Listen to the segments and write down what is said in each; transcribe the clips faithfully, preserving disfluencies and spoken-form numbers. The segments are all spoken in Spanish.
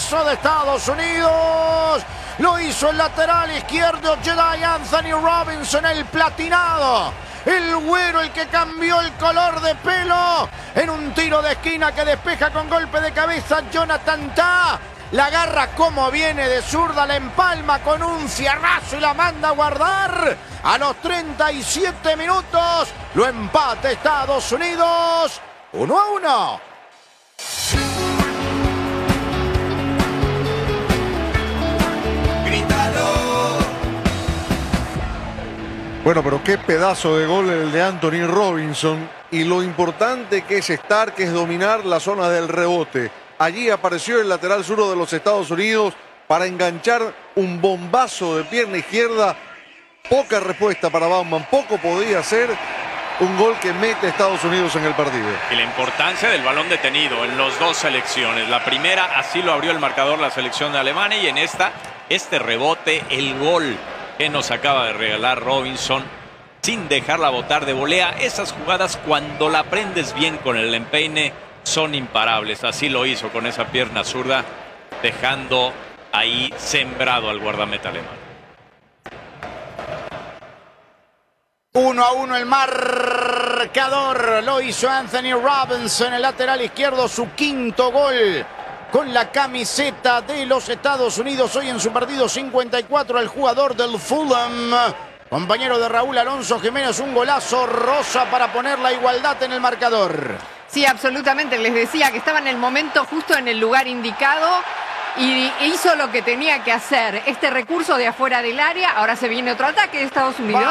golazo de Estados Unidos. Lo hizo el lateral izquierdo Jedi Anthony Robinson, el platinado. El güero, el que cambió el color de pelo en un tiro de esquina que despeja con golpe de cabeza Jonathan Tah. La agarra como viene de zurda, la empalma con un cierrazo y la manda a guardar. A los treinta y siete minutos lo empata Estados Unidos uno a uno. Bueno, pero qué pedazo de gol el de Anthony Robinson. Y lo importante que es estar, que es dominar la zona del rebote. Allí apareció el lateral zurdo de los Estados Unidos para enganchar un bombazo de pierna izquierda. Poca respuesta para Baumann, poco podía hacer. Un gol que mete a Estados Unidos en el partido. Y la importancia del balón detenido en las dos selecciones. La primera, así lo abrió el marcador la selección de Alemania, y en esta, este rebote, el gol que nos acaba de regalar Robinson, sin dejarla botar de volea. Esas jugadas, cuando la prendes bien con el empeine, son imparables. Así lo hizo con esa pierna zurda, dejando ahí sembrado al guardameta alemán. Uno a uno el marcador. Lo hizo Anthony Robinson, el lateral izquierdo, su quinto gol con la camiseta de los Estados Unidos. Hoy en su partido cincuenta y cuatro, el jugador del Fulham, compañero de Raúl Alonso Jiménez, un golazo rosa para poner la igualdad en el marcador. Sí, absolutamente. Les decía que estaba en el momento justo en el lugar indicado y hizo lo que tenía que hacer. Este recurso de afuera del área. Ahora se viene otro ataque de Estados Unidos.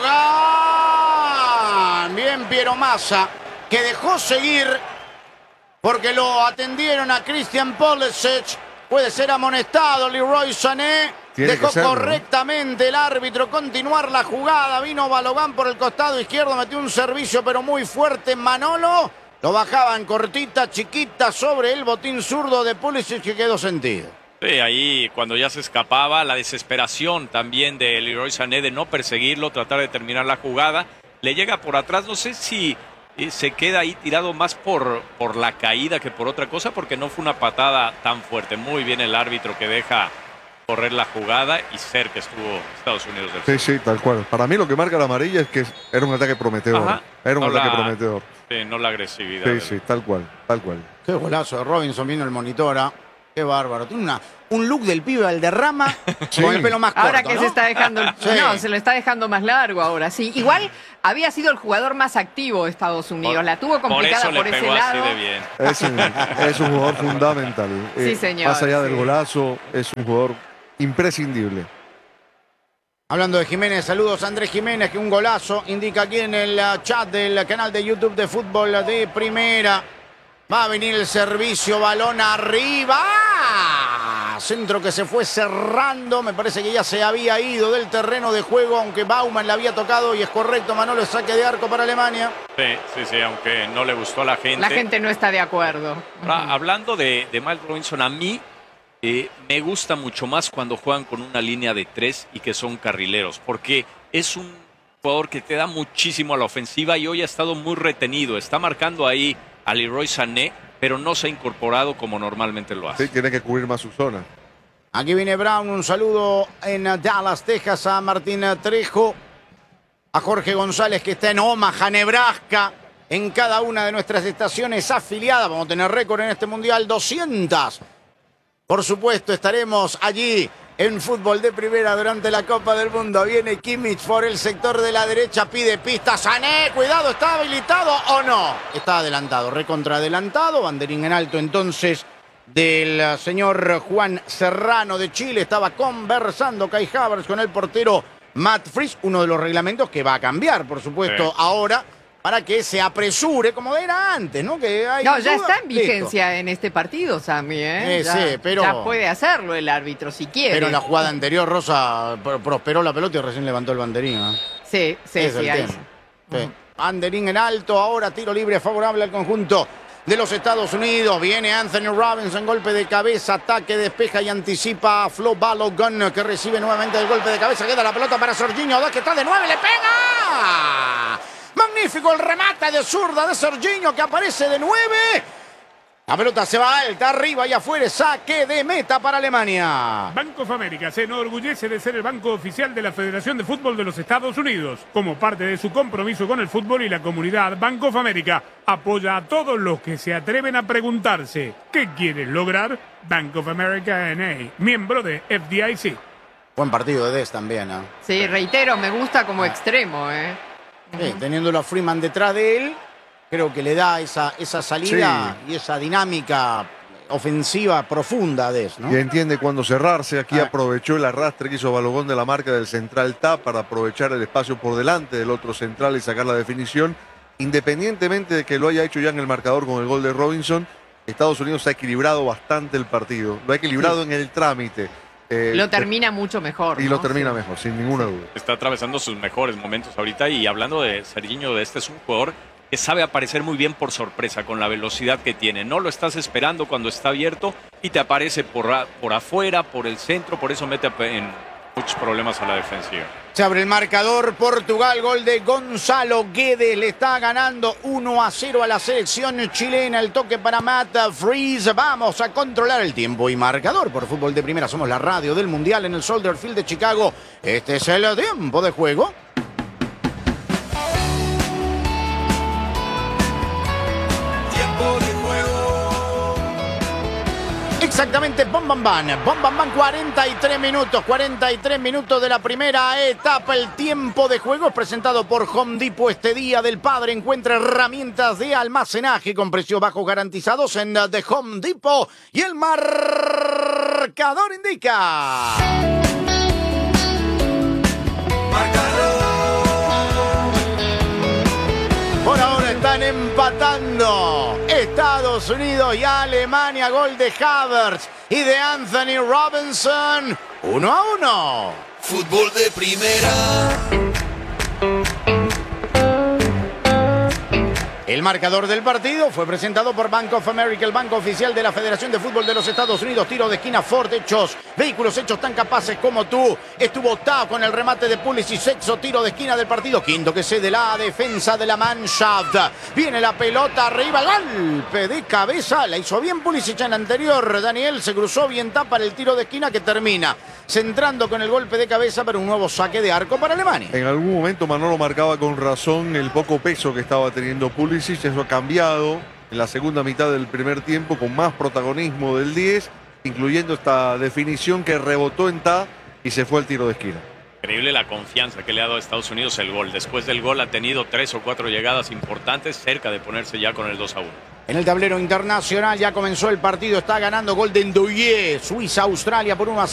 ¡Balogan! Bien Piero Massa, que dejó seguir porque lo atendieron a Christian Pulisic. Puede ser amonestado Leroy Sané. Tiene Dejó serlo, correctamente, ¿no?, el árbitro continuar la jugada. Vino Balogan por el costado izquierdo, metió un servicio pero muy fuerte Manolo. Lo bajaban cortita, chiquita, sobre el botín zurdo de Pulisic, que quedó sentido. Sí, ahí cuando ya se escapaba, la desesperación también de Leroy Sané de no perseguirlo, tratar de terminar la jugada. Le llega por atrás, no sé si eh, se queda ahí tirado más por, por la caída que por otra cosa, porque no fue una patada tan fuerte. Muy bien el árbitro que deja correr la jugada, y cerca estuvo Estados Unidos. Sí, sí, tal cual. Para mí lo que marca la amarilla es que era un ataque prometedor. Ajá. Era un No ataque la- prometedor. Sí, no la agresividad. Sí, sí, tal cual, tal cual. Qué golazo de Robinson viendo el monitor. ¿Ah? Qué bárbaro. Tiene una, un look del pibe Valderrama Sí. con el pelo más corto, Ahora que ¿no? se está dejando, el- Sí. no, se lo está dejando más largo ahora, sí. Igual había sido el jugador más activo de Estados Unidos. Por- la tuvo complicada por por, eso le ese pegó lado. así de bien. Es un, es un jugador fundamental. Sí, señor, Más allá sí. del golazo, es un jugador imprescindible. Hablando de Jiménez, saludos a Andrés Jiménez, que un golazo indica aquí en el uh, chat del canal de YouTube de Fútbol de Primera. Va a venir el servicio, balón arriba. ¡Ah! Centro que se fue cerrando, me parece que ya se había ido del terreno de juego, aunque Baumann le había tocado, y es correcto, Manolo, saque de arco para Alemania. Sí, sí, sí, aunque no le gustó a la gente. La gente no está de acuerdo. Ahora, hablando de, de Miles Robinson, a mí eh, me gusta mucho más cuando juegan con una línea de tres y que son carrileros, porque es un jugador que te da muchísimo a la ofensiva, y hoy ha estado muy retenido. Está marcando ahí a Leroy Sané, pero no se ha incorporado como normalmente lo hace. Sí, tiene que cubrir más su zona. Aquí viene Brown, un saludo en Dallas, Texas, a Martín Trejo, a Jorge González, que está en Omaha, Nebraska, en cada una de nuestras estaciones afiliadas. Vamos a tener récord en este Mundial, doscientas. Por supuesto, estaremos allí en Fútbol de Primera durante la Copa del Mundo. Viene Kimmich por el sector de la derecha, pide pista. Sané, cuidado, ¿está habilitado o no? Está adelantado, recontra adelantado. Banderín en alto entonces del señor Juan Serrano de Chile. Estaba conversando Kai Havertz con el portero Matt Fries. Uno de los reglamentos que va a cambiar, por supuesto, Sí. ahora, para que se apresure, como era antes, ¿no? Que hay No, ya duda. está en Listo. vigencia en este partido, Sammy, ¿eh? Eh, ya, sí, pero- ya puede hacerlo el árbitro si quiere. Pero en la jugada anterior Rosa pr- prosperó la pelota y recién levantó el banderín. ¿eh? Sí, sí, Ese es sí. el ahí tema. sí. Sí. Banderín en alto, ahora tiro libre favorable al conjunto de los Estados Unidos. Viene Anthony Robinson, golpe de cabeza, ataque, despeja y anticipa a Flo Balogun, que recibe nuevamente el golpe de cabeza. Queda la pelota para Serginho, dos que está de nueve, le pega. Magnífico el remate de zurda de Serginho, que aparece de nueve. La pelota se va alta, arriba y afuera, saque de meta para Alemania. Bank of America se enorgullece de ser el banco oficial de la Federación de Fútbol de los Estados Unidos. Como parte de su compromiso con el fútbol y la comunidad, Bank of America apoya a todos los que se atreven a preguntarse ¿qué quieres lograr? Bank of America N A, miembro de F D I C. Buen partido de Dest también, ¿eh? Sí, reitero, me gusta como extremo, ¿eh? Sí, teniéndolo a Freeman detrás de él, creo que le da esa, esa salida sí. y esa dinámica ofensiva profunda de eso, ¿no? Y entiende cuándo cerrarse. Aquí ah. aprovechó el arrastre que hizo Balogón de la marca del central T A para aprovechar el espacio por delante del otro central y sacar la definición. Independientemente de que lo haya hecho ya en el marcador con el gol de Robinson, Estados Unidos ha equilibrado bastante el partido. Lo ha equilibrado sí. en el trámite. Eh, lo termina mucho mejor. Y ¿no? lo termina sí. mejor, sin ninguna duda. Está atravesando sus mejores momentos ahorita. Y hablando de Serginho, de este es un jugador que sabe aparecer muy bien por sorpresa con la velocidad que tiene. No lo estás esperando cuando está abierto y te aparece por, a, por afuera, por el centro. Por eso mete en muchos problemas a la defensiva. Se abre el marcador, Portugal, gol de Gonzalo Guedes, le está ganando uno a cero a la selección chilena, el toque para Matt Freeze, vamos a controlar el tiempo y marcador por Fútbol de Primera, somos la radio del Mundial en el Soldier Field de Chicago, este es el tiempo de juego. Tiempo de juego. Exactamente, bom, bam, bam, bom, bam, bam, cuarenta y tres minutos, cuarenta y tres minutos de la primera etapa. El tiempo de juego es presentado por Home Depot. Este día del padre encuentra herramientas de almacenaje con precios bajos garantizados en The Home Depot. Y el marcador indica... Por ahora están empatando Estados Unidos y Alemania. Gol de Havertz y de Anthony Robinson. Uno a uno. Fútbol de Primera. El marcador del partido fue presentado por Bank of America, el banco oficial de la Federación de Fútbol de los Estados Unidos. Tiro de esquina Ford, hechos, vehículos hechos tan capaces como tú. Estuvo Tao con el remate de Pulisic, sexto tiro de esquina del partido. Quinto que cede la defensa de la Mannschaft. Viene la pelota arriba, golpe de cabeza. La hizo bien Pulisic en la anterior. Daniel se cruzó bien Tao para el tiro de esquina que termina centrando con el golpe de cabeza para un nuevo saque de arco para Alemania. En algún momento Manolo marcaba con razón el poco peso que estaba teniendo Pulisic. Eso ha cambiado en la segunda mitad del primer tiempo con más protagonismo del diez, incluyendo esta definición que rebotó en T A y se fue al tiro de esquina. Increíble la confianza que le ha dado a Estados Unidos el gol. Después del gol ha tenido tres o cuatro llegadas importantes cerca de ponerse ya con el dos a uno. En el tablero internacional ya comenzó el partido, está ganando gol de Ndoye, Suiza, Australia por uno a cero.